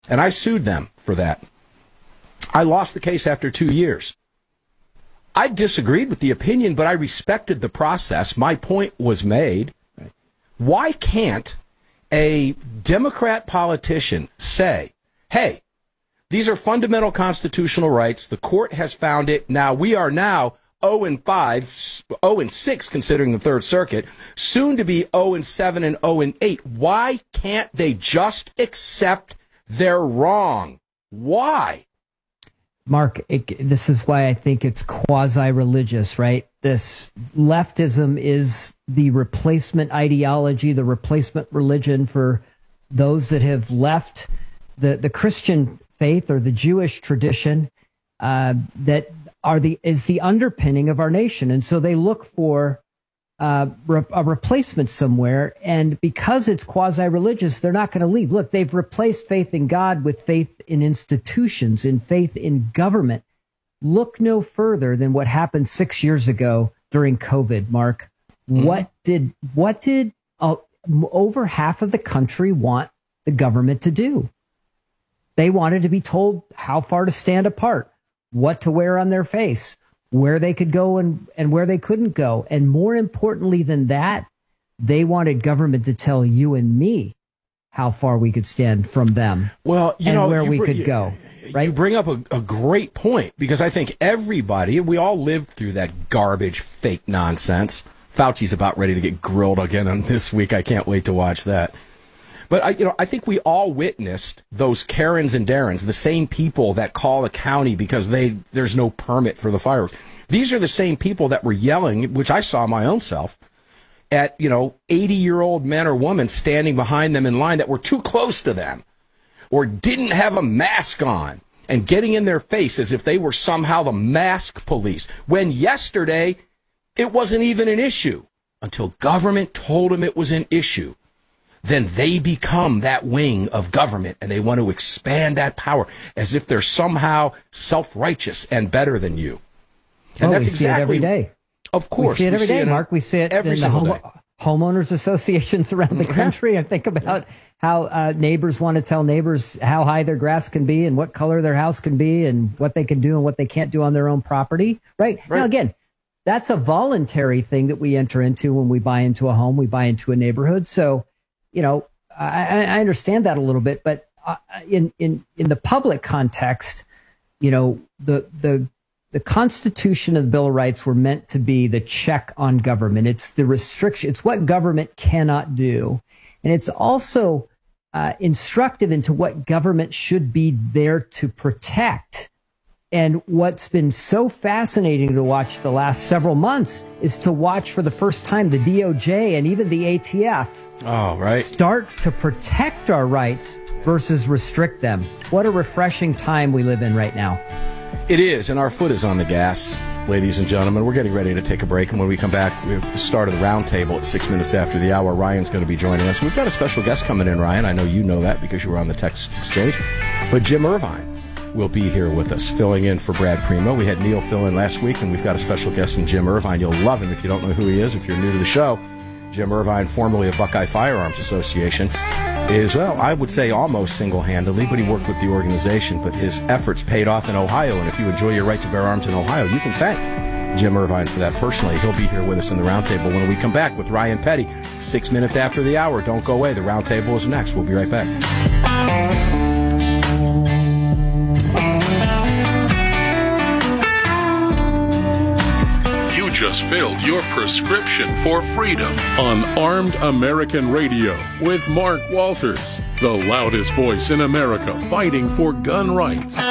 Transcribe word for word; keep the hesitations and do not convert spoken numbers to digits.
and I sued them for that. I lost the case after two years. I disagreed with the opinion, but I respected the process. My point was made. Why can't a Democrat politician say, hey, these are fundamental constitutional rights. The court has found it. Now, we are now oh and five, oh and six, considering the Third Circuit, soon to be oh and seven and oh and eight. Why can't they just accept they're wrong? Why? Mark, it, this is why I think it's quasi-religious, right? This leftism is the replacement ideology, the replacement religion for those that have left the, the Christian faith or the Jewish tradition uh, that are the is the underpinning of our nation. And so they look for uh, re- a replacement somewhere. And because it's quasi-religious, they're not going to leave. Look, they've replaced faith in God with faith in institutions, in faith in government. Look no further than what happened six years ago during COVID, Mark. Mm-hmm. What did what did uh, over half of the country want the government to do? They wanted to be told how far to stand apart, what to wear on their face, where they could go and, and where they couldn't go. And more importantly than that, they wanted government to tell you and me how far we could stand from them. Well, you and know, where you we br- could you, go. Right? You bring up a, a great point, because I think everybody, we all lived through that garbage, fake nonsense. Fauci's about ready to get grilled again on this week. I can't wait to watch that. But I, you know, I think we all witnessed those Karens and Darrens, the same people that call a county because they there's no permit for the fireworks. These are the same people that were yelling, which I saw my own self, at, you know, eighty-year-old men or women standing behind them in line that were too close to them or didn't have a mask on and getting in their face as if they were somehow the mask police, when yesterday it wasn't even an issue until government told them it was an issue. Then they become that wing of government, and they want to expand that power as if they're somehow self-righteous and better than you. And oh, that's we exactly, see it every day. Of course. We see it every see day, it Mark. We see it every in the single home, day. homeowners associations around the country. And think about how uh, neighbors want to tell neighbors how high their grass can be and what color their house can be and what they can do and what they can't do on their own property. Right? right. Now, again, that's a voluntary thing that we enter into when we buy into a home, we buy into a neighborhood. So, you know, I, I understand that a little bit, but uh, in, in, in the public context, you know, the, the, the Constitution and the Bill of Rights were meant to be the check on government. It's the restriction. It's what government cannot do. And it's also uh, instructive into what government should be there to protect. And what's been so fascinating to watch the last several months is to watch for the first time the D O J and even the A T F oh, right. start to protect our rights versus restrict them. What a refreshing time we live in right now. It is, and our foot is on the gas, ladies and gentlemen. We're getting ready to take a break, and when we come back, we have the start of the roundtable at six minutes after the hour. Ryan's going to be joining us. We've got a special guest coming in, Ryan. I know you know that because you were on the text exchange. But Jim Irvine will be here with us, filling in for Brad Primo. We had Neil fill in last week, and we've got a special guest in Jim Irvine. You'll love him if you don't know who he is, if you're new to the show. Jim Irvine, formerly of Buckeye Firearms Association, is, well, I would say almost single-handedly, but he worked with the organization. But his efforts paid off in Ohio, and if you enjoy your right to bear arms in Ohio, you can thank Jim Irvine for that personally. He'll be here with us in the roundtable when we come back with Ryan Petty, six minutes after the hour. Don't go away. The roundtable is next. We'll be right back. Just filled your prescription for freedom on Armed American Radio with Mark Walters, the loudest voice in America fighting for gun rights.